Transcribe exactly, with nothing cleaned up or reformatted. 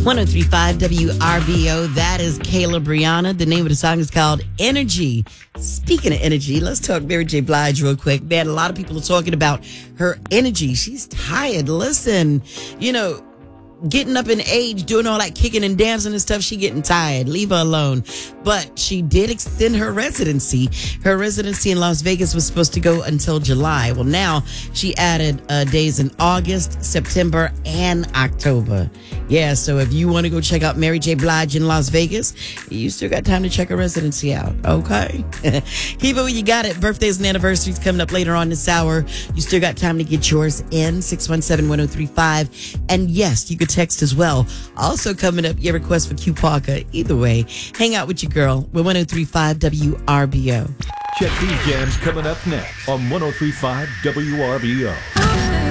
one oh three point five W R B O. That is Kayla Brianna. The name of the song is called Energy. Speaking of energy, let's talk Mary J. Blige real quick. Man, a lot of people are talking about her energy. She's tired. Listen, you know, getting up in age, doing all that kicking and dancing and stuff, she getting tired. Leave her alone. But she did extend her residency. Her residency in Las Vegas was supposed to go until July. Well, now she added uh, days in August, September, and October. Yeah, so if you want to go check out Mary J. Blige in Las Vegas, you still got time to check her residency out, okay? Keep it where you got it. Birthdays and anniversaries coming up later on this hour. You still got time to get yours in, six one seven, one oh three five. And yes, you could text as well. Also coming up, your request for Q Parker. Either way, hang out with your girl with one oh three point five W R B O. Check these jams coming up next on one oh three point five W R B O.